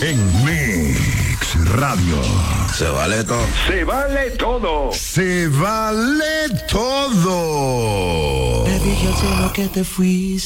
en Mix Radio. Se vale todo. Se vale todo. Se vale todo. Te dije al cielo que te fuiste.